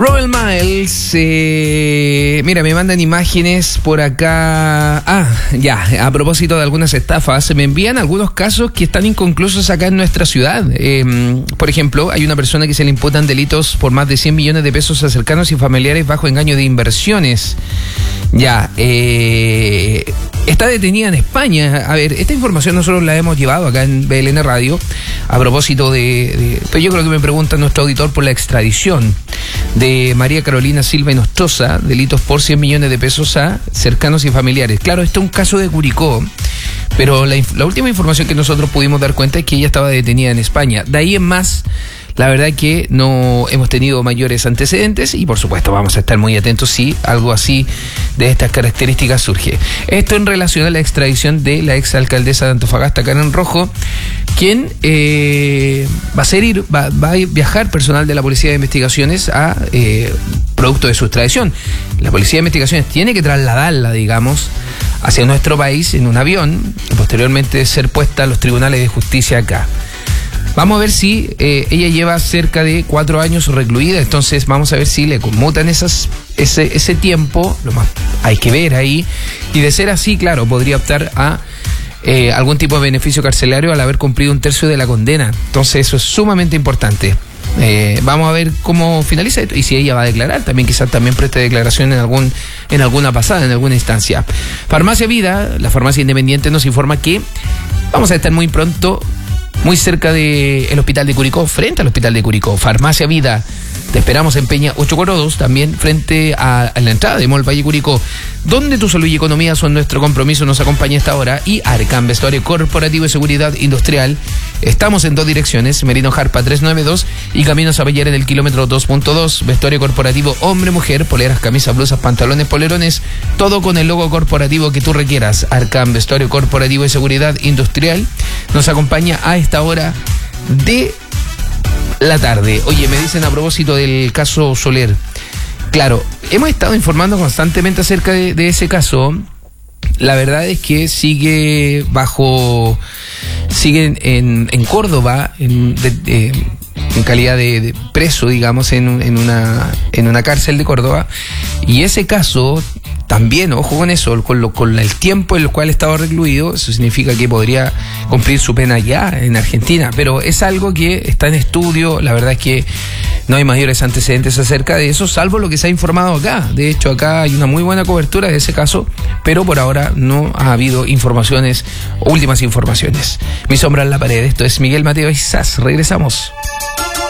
Robert Miles, mira, me mandan imágenes por acá. A propósito de algunas estafas, me envían algunos casos que están inconclusos acá en nuestra ciudad. Por ejemplo, hay una persona que se le imputan delitos por más de 100 millones de pesos a cercanos y familiares bajo engaño de inversiones. Está detenida en España. A ver, esta información nosotros la hemos llevado acá en BLN Radio a propósito pues yo creo que me pregunta nuestro auditor por la extradición de María Carolina Silva y Nostroza, delitos por 100 millones de pesos a cercanos y familiares. Claro, esto es un caso de Curicó, pero la última información que nosotros pudimos dar cuenta es que ella estaba detenida en España. De ahí en más, la verdad que no hemos tenido mayores antecedentes y por supuesto vamos a estar muy atentos si algo así de estas características surge. Esto en relación a la extradición de la exalcaldesa de Antofagasta, Karen Rojo, quien va a viajar personal de la Policía de Investigaciones a producto de su extradición. La Policía de Investigaciones tiene que trasladarla, digamos, hacia nuestro país en un avión y posteriormente ser puesta a los tribunales de justicia acá. Vamos a ver si ella lleva cerca de 4 años recluida, entonces vamos a ver si le conmutan ese tiempo, hay que ver ahí, y de ser así, claro, podría optar a algún tipo de beneficio carcelario al haber cumplido 1/3 de la condena. Entonces eso es sumamente importante. Vamos a ver cómo finaliza esto y si ella va a declarar, también quizás también preste declaración en alguna pasada, en alguna instancia. Farmacia Vida, la farmacia independiente, nos informa que vamos a estar muy pronto muy cerca del Hospital de Curicó, frente al Hospital de Curicó. Farmacia Vida, te esperamos en Peña 842, también frente a la entrada de Mall Valle Curicó, donde tu salud y economía son nuestro compromiso. Nos acompaña esta hora. Y Arcam, vestuario corporativo y seguridad industrial. Estamos en 2 direcciones, Merino Jarpa 392 y Camino Sabeller en el kilómetro 2.2. Vestuario corporativo hombre-mujer, poleras, camisas, blusas, pantalones, polerones, todo con el logo corporativo que tú requieras. Arcam, vestuario corporativo y seguridad industrial, nos acompaña a esta hora de la tarde. Oye, me dicen a propósito del caso Soler. Claro, hemos estado informando constantemente acerca de ese caso. La verdad es que sigue en Córdoba, en calidad de preso, digamos, en una cárcel de Córdoba. Y ese caso también, ojo con eso, con el tiempo en el cual estaba recluido, eso significa que podría cumplir su pena ya en Argentina, pero es algo que está en estudio. La verdad es que no hay mayores antecedentes acerca de eso, salvo lo que se ha informado acá. De hecho, acá hay una muy buena cobertura de ese caso, pero por ahora no ha habido últimas informaciones. Mi sombra en la pared, esto es Miguel Mateo y Sass. Regresamos.